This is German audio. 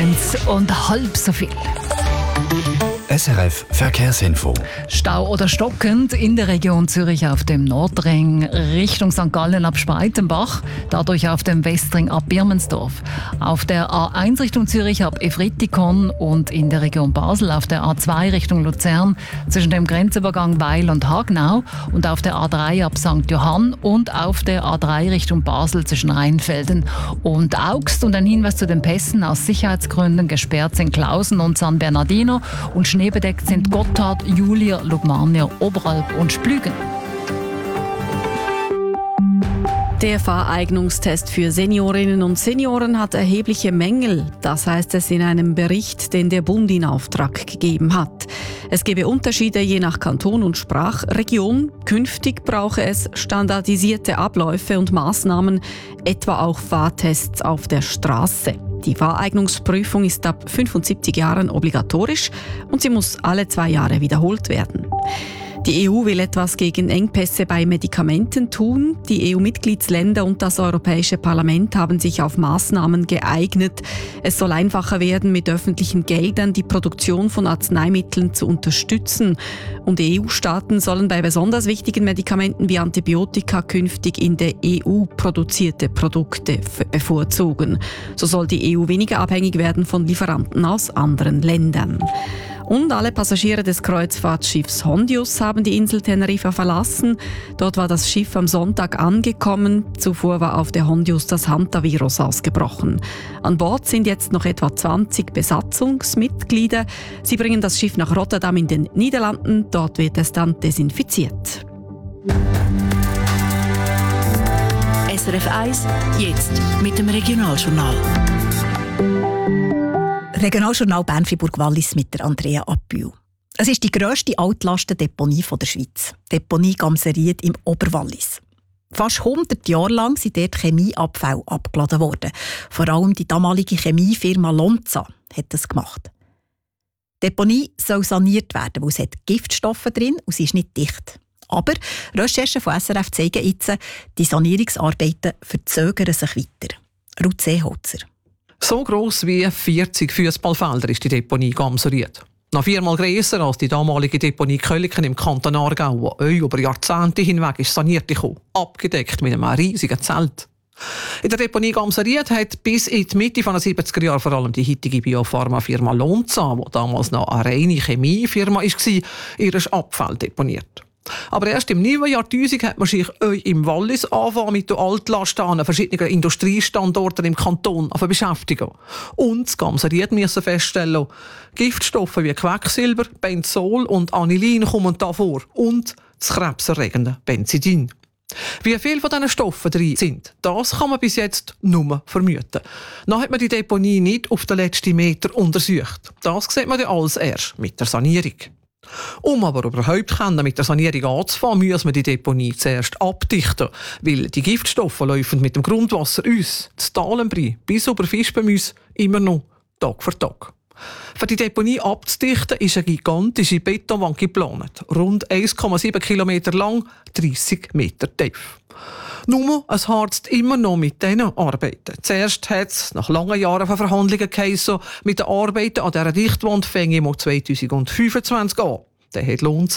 haben sie und halb so viel. SRF Verkehrsinfo. Stau oder stockend in der Region Zürich auf dem Nordring Richtung St. Gallen ab Speitenbach, dadurch auf dem Westring ab Birmensdorf. Auf der A1 Richtung Zürich ab Efritikon und in der Region Basel auf der A2 Richtung Luzern zwischen dem Grenzübergang Weil und Hagnau und auf der A3 ab St. Johann und auf der A3 Richtung Basel zwischen Rheinfelden und Augst. Und ein Hinweis zu den Pässen: aus Sicherheitsgründen gesperrt sind Klausen und San Bernardino und schneebedeckt sind Gotthard, Julier, Lugmanier, Oberalp und Splügen. Der Fahreignungstest für Seniorinnen und Senioren hat erhebliche Mängel. Das heißt es in einem Bericht, den der Bund in Auftrag gegeben hat. Es gebe Unterschiede je nach Kanton und Sprachregion. Künftig brauche es standardisierte Abläufe und Maßnahmen, etwa auch Fahrtests auf der Straße. Die Fahreignungsprüfung ist ab 75 Jahren obligatorisch und sie muss alle 2 Jahre wiederholt werden. Die EU will etwas gegen Engpässe bei Medikamenten tun. Die EU-Mitgliedsländer und das Europäische Parlament haben sich auf Maßnahmen geeinigt. Es soll einfacher werden, mit öffentlichen Geldern die Produktion von Arzneimitteln zu unterstützen. Und EU-Staaten sollen bei besonders wichtigen Medikamenten wie Antibiotika künftig in der EU produzierte Produkte bevorzugen. So soll die EU weniger abhängig werden von Lieferanten aus anderen Ländern. Und alle Passagiere des Kreuzfahrtschiffs Hondius haben die Insel Teneriffa verlassen. Dort war das Schiff am Sonntag angekommen. Zuvor war auf der Hondius das Hantavirus ausgebrochen. An Bord sind jetzt noch etwa 20 Besatzungsmitglieder. Sie bringen das Schiff nach Rotterdam in den Niederlanden. Dort wird es dann desinfiziert. SRF 1, jetzt mit dem Regionaljournal. Regionaljournal Bern-Fribourg-Wallis mit der Andrea Appühl. Es ist die grösste Altlastendeponie der Schweiz. Deponie Gamseried im Oberwallis. Fast 100 Jahre lang sind dort Chemieabfälle abgeladen worden. Vor allem die damalige Chemiefirma Lonza hat das gemacht. Die Deponie soll saniert werden, weil es hat Giftstoffe drin und sie ist nicht dicht. Aber Recherchen von SRF zeigen jetzt, die Sanierungsarbeiten verzögern sich weiter. Ruth Seeholzer. So gross wie 40 Fußballfelder ist die Deponie Gamseried. Noch 4-mal grösser als die damalige Deponie Köliken im Kanton Aargau, die über Jahrzehnte hinweg ist saniert gekommen, abgedeckt mit einem riesigen Zelt. In der Deponie Gamseried hat bis in die Mitte der 70er Jahre vor allem die heutige Biopharmafirma Lonza, die damals noch eine reine Chemiefirma war, ihren Abfall deponiert. Aber erst im neuen Jahrtausend hat man sich im Wallis angefangen mit den Altlasten an verschiedenen Industriestandorten im Kanton zu beschäftigen. Und das Gamseried müssen feststellen, Giftstoffe wie Quecksilber, Benzol und Anilin kommen da vor. Und das krebserregende Benzidin. Wie viele von diesen Stoffen drin sind, das kann man bis jetzt nur vermuten. Noch hat man die Deponie nicht auf den letzten Meter untersucht. Das sieht man dann alles erst mit der Sanierung. Um aber überhaupt mit der Sanierung anzufangen, muss man die Deponie zuerst abdichten, weil die Giftstoffe laufen mit dem Grundwasser uns, das Talenbri, bis über Fischbemüs, immer noch Tag für Tag. Für die Deponie abzudichten ist eine gigantische Betonwand geplant, rund 1,7 Kilometer lang, 30 Meter tief. Nur, es harzt immer noch mit diesen Arbeiten. Zuerst hat es nach langen Jahren von Verhandlungen geheißen, mit den Arbeiten an dieser Dichtwand fänge im 2025 an. Dann hat Lonza